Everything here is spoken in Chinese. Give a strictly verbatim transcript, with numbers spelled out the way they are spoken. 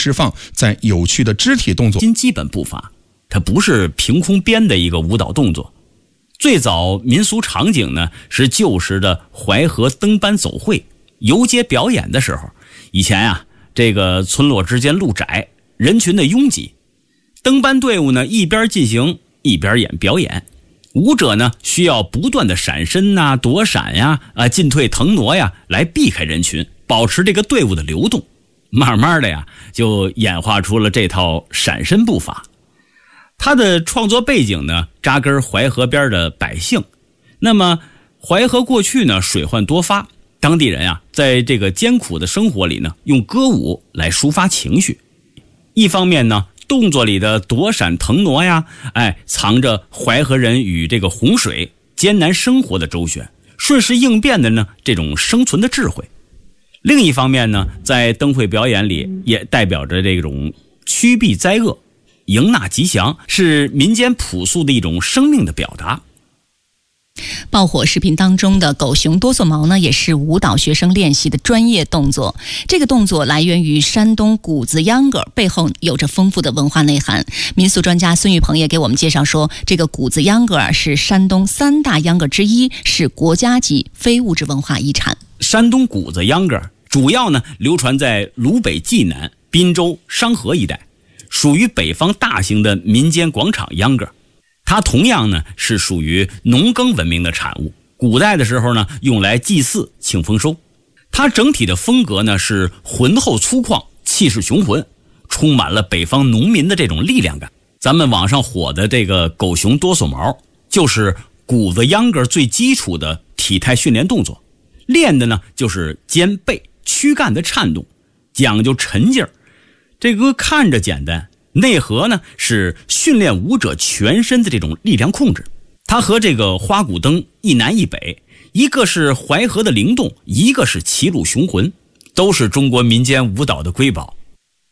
释放在有趣的肢体动作。 新基本步伐，它不是凭空编的一个舞蹈动作。最早民俗场景呢，是旧时的淮河登班走会、游街表演的时候。以前啊，这个村落之间路窄，人群的拥挤，登班队伍呢一边进行一边演表演。舞者呢需要不断的闪身呐、躲闪呀、啊进退腾挪呀，来避开人群，保持这个队伍的流动。慢慢的呀，就演化出了这套闪身步伐。他的创作背景呢，扎根淮河边的百姓。那么淮河过去呢，水患多发，当地人啊，在这个艰苦的生活里呢，用歌舞来抒发情绪。一方面呢，动作里的躲闪腾挪呀，哎，藏着淮河人与这个洪水艰难生活的周旋，顺势应变的呢这种生存的智慧。另一方面呢，在灯会表演里也代表着这种驱避灾厄、迎纳吉祥，是民间朴素的一种生命的表达。 爆火视频当中的狗熊哆嗦毛呢，也是舞蹈学生练习的专业动作。这个动作来源于山东谷子秧歌，背后有着丰富的文化内涵。民俗专家孙玉鹏也给我们介绍说，这个谷子秧歌是山东三大秧歌之一，是国家级非物质文化遗产。 山东谷子秧歌主要呢流传在鲁北冀南、滨州、商河一带，属于北方大型的民间广场秧歌。它同样呢是属于农耕文明的产物，古代的时候呢用来祭祀庆丰收。它整体的风格呢是浑厚粗犷，气势雄浑，充满了北方农民的这种力量感。咱们网上火的这个狗熊哆嗦毛，就是谷子秧歌最基础的体态训练动作，练的呢就是肩背躯干的颤动，讲究沉劲儿。这个看着简单，内核呢是训练舞者全身的这种力量控制。它和这个花鼓灯一南一北，一个是淮河的灵动，一个是齐鲁雄浑，都是中国民间舞蹈的瑰宝。